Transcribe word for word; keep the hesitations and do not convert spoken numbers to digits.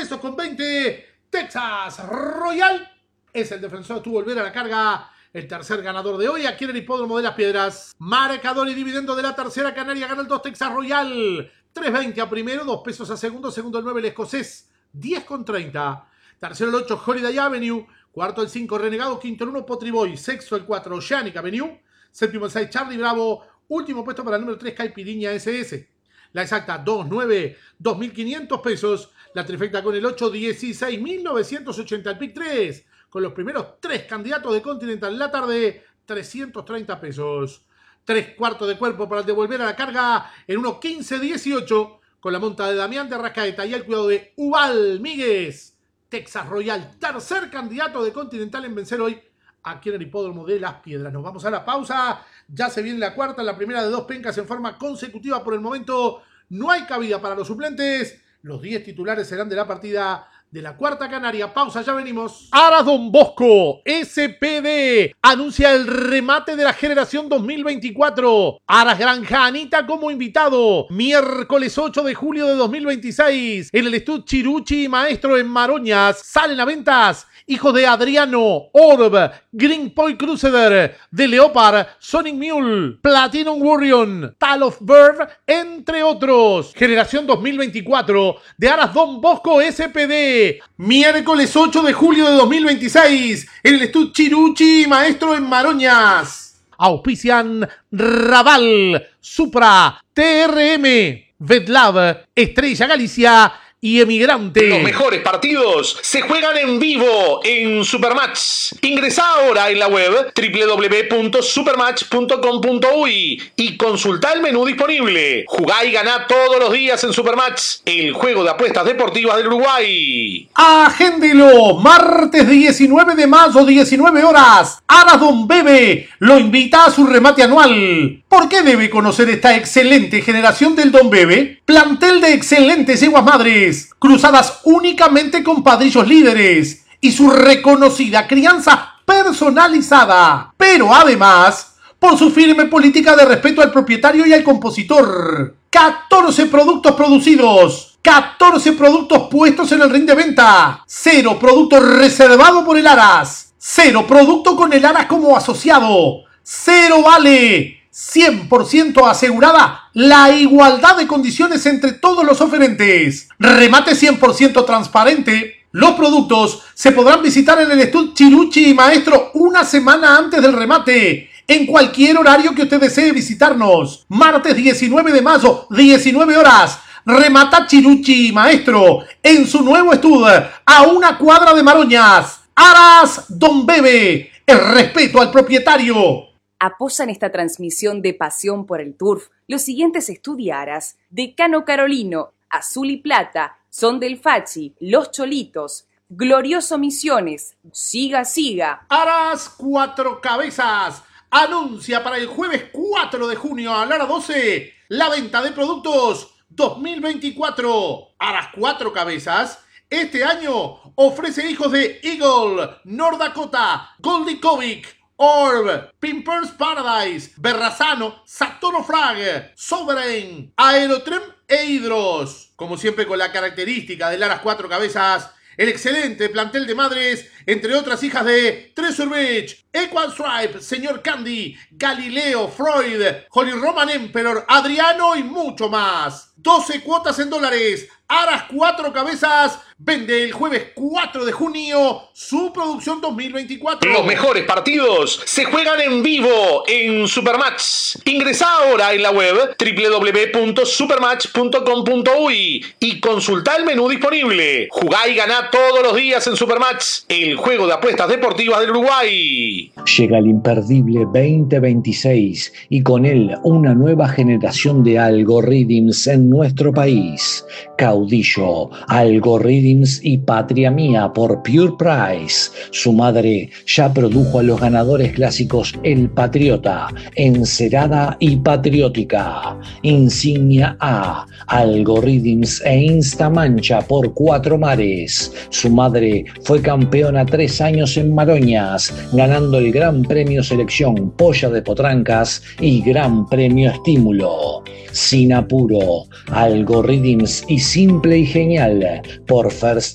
pesos con veinte. Texas Royal es el defensor, tuvo volver a la carga. El tercer ganador de hoy aquí en el hipódromo de Las Piedras. Marcador y dividendo de la tercera canaria. Gana el dos Texas Royal. tres veinte a primero, dos pesos a segundo. Segundo el nueve el escocés. diez con treinta. Tercero el ocho Holiday Avenue. Cuarto el cinco Renegado. Quinto el uno Potri Boy. Sexto el cuatro Oceanic Avenue. Séptimo el seis Charlie Bravo. Último puesto para el número tres Caipiriña S S. La exacta dos nueve, dos mil quinientos pesos. La trifecta con el ocho, dieciséis mil novecientos ochenta. El pick tres. Con los primeros tres candidatos de Continental en la tarde, trescientos treinta pesos. Tres cuartos de cuerpo para devolver a la carga en uno quince dieciocho. Con la monta de Damián de Arrascaeta y el cuidado de Ubal Míguez. Texas Royal, tercer candidato de Continental en vencer hoy aquí en el hipódromo de Las Piedras. Nos vamos a la pausa. Ya se viene la cuarta, la primera de dos pencas en forma consecutiva. Por el momento no hay cabida para los suplentes. Los diez titulares serán de la partida de la cuarta canaria. Pausa, ya venimos. Aras Don Bosco, S P D, anuncia el remate de la generación dos mil veinticuatro. Aras Granja Anita como invitado. Miércoles ocho de julio de dos mil veintiséis. En el Estud Chiruchi Maestro en Maroñas. Salen a ventas hijos de Adriano, Orb, Green Point Crusader, de Leopard, Sonic Mule, Platinum Warrior, Tal of Bird, entre otros. Generación dos mil veinticuatro de Aras Don Bosco S P D. Miércoles ocho de julio de dos mil veintiséis en el Estud Chiruchi Maestro en Maroñas. Auspician Raval, Supra, T R M, Vetlab, Estrella Galicia y Emigrante. Los mejores partidos se juegan en vivo en Supermatch. Ingresá ahora en la web doble u doble u doble u punto supermatch punto com punto uy y consultá el menú disponible. Jugá y ganá todos los días en Supermatch, el juego de apuestas deportivas del Uruguay. Agéndelo, martes diecinueve de mayo, diecinueve horas. Aras Don Bebe lo invita a su remate anual. ¿Por qué debe conocer esta excelente generación del Don Bebe? Plantel de excelentes yeguas madres, cruzadas únicamente con padrillos líderes y su reconocida crianza personalizada. Pero además, por su firme política de respeto al propietario y al compositor. catorce productos producidos, catorce productos puestos en el ring de venta, cero producto reservado por el Aras, cero producto con el Aras como asociado, cero vale. cien por ciento asegurada la igualdad de condiciones entre todos los oferentes. Remate cien por ciento transparente. Los productos se podrán visitar en el Estud Chiruchi Maestro una semana antes del remate, en cualquier horario que usted desee visitarnos. Martes diecinueve de mayo, diecinueve horas. Remata Chiruchi Maestro en su nuevo Estud a una cuadra de Maroñas. Aras Don Bebe, el respeto al propietario. Apoyan esta transmisión de pasión por el turf los siguientes estudiaras: Decano Carolino, Azul y Plata, Son del Fachi, Los Cholitos, Glorioso Misiones, Siga Siga. Aras Cuatro Cabezas anuncia para el jueves cuatro de junio a la hora doce la venta de productos dos mil veinticuatro. Aras Cuatro Cabezas este año ofrece hijos de Eagle, North Dakota, Goldie Kovic, Orb, Pimpers Paradise, Berrazano, Saturno Flag, Sovereign, Aerotrem e Hidros. Como siempre con la característica de Aras Cuatro Cabezas, el excelente plantel de madres, entre otras hijas de Treasure Beach, Equal Stripe, Señor Candy, Galileo, Freud, Holy Roman Emperor, Adriano y mucho más. doce cuotas en dólares. Aras Cuatro Cabezas vende el jueves cuatro de junio su producción dos mil veinticuatro. Los mejores partidos se juegan en vivo en Supermatch. Ingresá ahora en la web doble u doble u doble u punto supermatch punto com punto uy y consultá el menú disponible. Jugá y ganá todos los días en Supermatch, el juego de apuestas deportivas del Uruguay. Llega el imperdible veinte veintiséis y con él una nueva generación de algoritmos en nuestro país. Caudillo, Algoritms y Patria Mía por Pure Price. Su madre ya produjo a los ganadores clásicos El Patriota, Encerada y Patriótica. Insignia A, Algoritms e Instamancha por Cuatro Mares. Su madre fue campeona tres años en Maroñas, ganando el Gran Premio Selección Polla de Potrancas y Gran Premio Estímulo. Sin apuro, Algoritms y Simple y Genial por First